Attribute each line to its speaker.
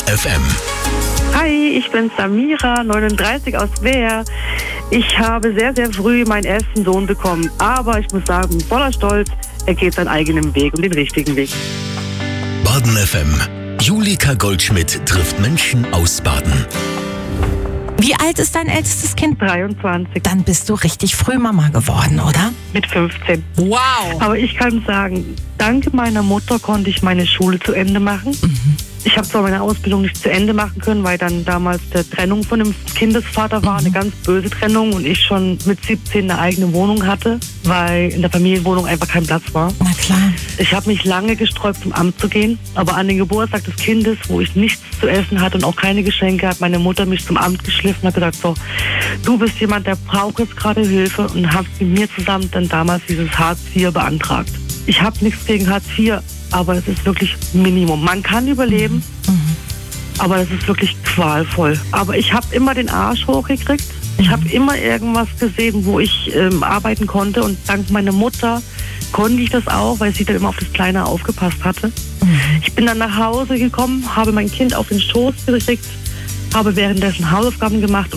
Speaker 1: FM.
Speaker 2: Hi, ich bin Samira, 39 aus Wehr. Ich habe sehr, sehr früh meinen ersten Sohn bekommen. Aber ich muss sagen, voller Stolz, er geht seinen eigenen Weg und den richtigen Weg.
Speaker 1: Baden FM. Julika Goldschmidt trifft Menschen aus Baden.
Speaker 3: Wie alt ist dein ältestes Kind?
Speaker 2: 23.
Speaker 3: Dann bist du richtig früh Mama geworden, oder?
Speaker 2: Mit 15.
Speaker 3: Wow.
Speaker 2: Aber ich kann sagen, dank meiner Mutter konnte ich meine Schule zu Ende machen. Ich habe zwar meine Ausbildung nicht zu Ende machen können, weil dann damals der Trennung von dem Kindesvater war, eine ganz böse Trennung und ich schon mit 17 eine eigene Wohnung hatte, weil in der Familienwohnung einfach kein Platz war.
Speaker 3: Na klar.
Speaker 2: Ich habe mich lange gesträubt, zum Amt zu gehen, aber an den Geburtstag des Kindes, wo ich nichts zu essen hatte und auch keine Geschenke, hat meine Mutter mich zum Amt geschliffen und hat gesagt, so, du bist jemand, der braucht jetzt gerade Hilfe und hat mit mir zusammen dann damals dieses Hartz IV beantragt. Ich habe nichts gegen Hartz IV, aber es ist wirklich Minimum. Man kann überleben, aber es ist wirklich qualvoll. Aber ich habe immer den Arsch hochgekriegt. Ich habe immer irgendwas gesehen, wo ich arbeiten konnte und dank meiner Mutter konnte ich das auch, weil sie dann immer auf das Kleine aufgepasst hatte. Ich bin dann nach Hause gekommen, habe mein Kind auf den Schoß gekriegt, habe währenddessen Hausaufgaben gemacht